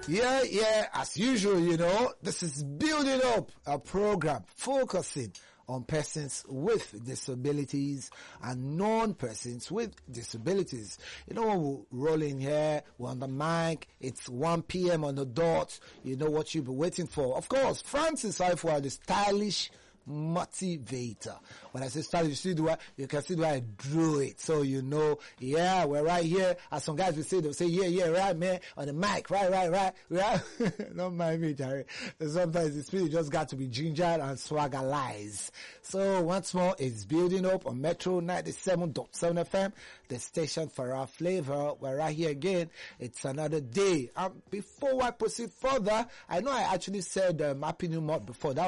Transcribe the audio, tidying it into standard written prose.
Yeah, as usual, you know, this is Building Up, a program focusing on persons with disabilities and non-persons with disabilities. You know, when we're rolling here, we're on the mic, it's 1 p.m. on the dot, you know what you've been waiting for. Of course, Francis Ifua, the stylish motivator. When I say stylish, you can see the way I drew it. So you know, yeah, we're right here. As some guys will say, they'll say, yeah, right, man, on the mic, right. Don't mind me, Jerry. Sometimes the spirit just got to be ginger and swaggerlize. So once more, it's Building Up on Metro 97.7 FM, the station for our flavor. We're right here again. It's another day. Before I proceed further, I know I actually said Happy New Month before. That